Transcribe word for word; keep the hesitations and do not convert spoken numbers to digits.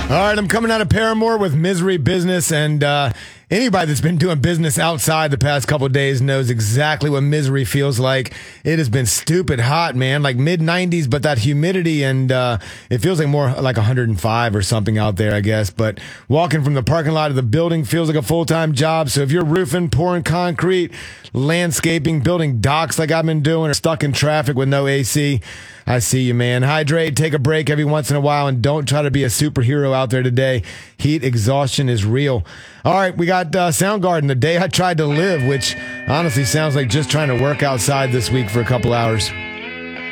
All right, I'm coming out of Paramore with Misery Business, and uh, anybody that's been doing business outside the past couple of days knows exactly what misery feels like. It has been stupid hot, man, like mid nineties, but that humidity, and uh, it feels like more like one hundred five or something out there, I guess. But walking from the parking lot of the building feels like a full-time job. So if you're roofing, pouring concrete, landscaping, building docks like I've been doing, or stuck in traffic with no A C, I see you, man. Hydrate, take a break every once in a while, and don't try to be a superhero out there today. Heat exhaustion is real. All right, we got uh, Soundgarden, The Day I Tried to Live, which honestly sounds like just trying to work outside this week for a couple hours.